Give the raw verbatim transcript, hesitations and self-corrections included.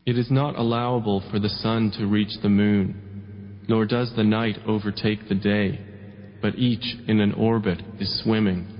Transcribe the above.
It is not allowable for the sun to reach the moon, nor does the night overtake the day, but each in an orbit is swimming.